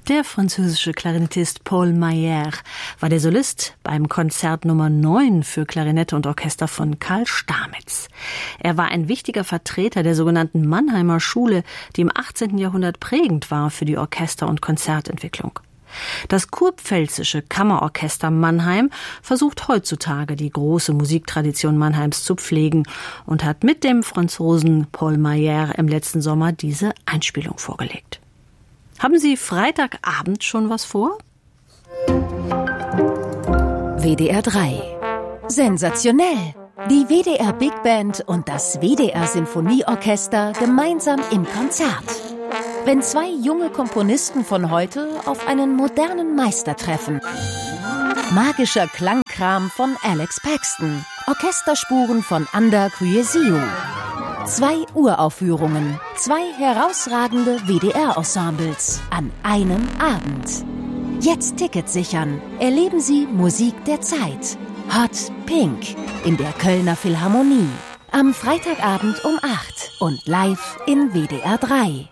Der französische Klarinettist Paul Mayer war der Solist beim Konzert Nummer 9 für Klarinette und Orchester von Karl Stamitz. Er war ein wichtiger Vertreter der sogenannten Mannheimer Schule, die im 18. Jahrhundert prägend war für die Orchester- und Konzertentwicklung. Das Kurpfälzische Kammerorchester Mannheim versucht heutzutage, die große Musiktradition Mannheims zu pflegen und hat mit dem Franzosen Paul Mayer im letzten Sommer diese Einspielung vorgelegt. Haben Sie Freitagabend schon was vor? WDR 3. Sensationell! Die WDR Big Band und das WDR Sinfonieorchester gemeinsam im Konzert. Wenn zwei junge Komponisten von heute auf einen modernen Meister treffen. Magischer Klangkram von Alex Paxton. Orchesterspuren von Anda Kuyesiu. 2 Uraufführungen, 2 herausragende WDR-Ensembles an einem Abend. Jetzt Tickets sichern. Erleben Sie Musik der Zeit. Hot Pink in der Kölner Philharmonie. Am Freitagabend um 8 und live in WDR 3.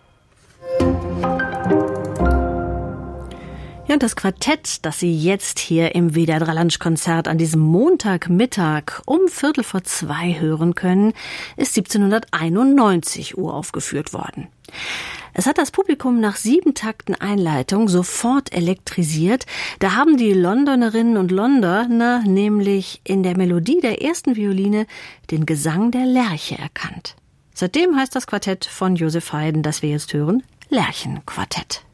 Ja, und das Quartett, das Sie jetzt hier im WDR 3 Lunchkonzert an diesem Montagmittag um 1:45 hören können, ist 1791 uraufgeführt worden. Es hat das Publikum nach 7 Takten Einleitung sofort elektrisiert. Da haben die Londonerinnen und Londoner nämlich in der Melodie der ersten Violine den Gesang der Lerche erkannt. Seitdem heißt das Quartett von Joseph Haydn, das wir jetzt hören, Lerchenquartett.